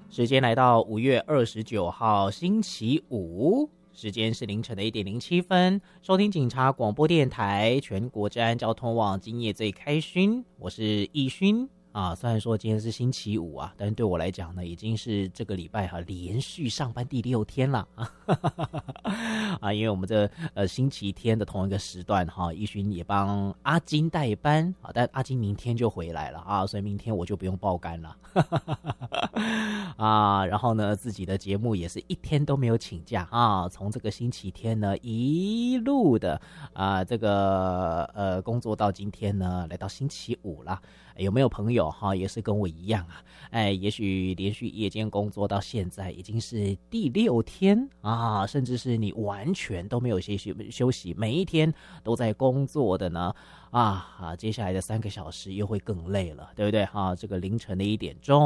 时间来到5月29号星期五，时间是凌晨的1:07，收听警察广播电台全国治安交通网今夜最开勋，我是易勋啊。虽然说今天是星期五啊，但是对我来讲呢，已经是这个礼拜连续上班第6天了啊。因为我们这星期天的同一个时段易勋也帮阿金代班啊，但阿金明天就回来了啊，所以明天我就不用爆肝了啊。然后呢，自己的节目也是一天都没有请假啊，从这个星期天呢一路的这个工作到今天呢，来到星期五了。有没有朋友也是跟我一样啊？也许连续夜间工作到现在已经是第6天啊，甚至是你完全都没有休息，每一天都在工作的呢接下来的3个小时又会更累了，对不对这个凌晨的1点钟。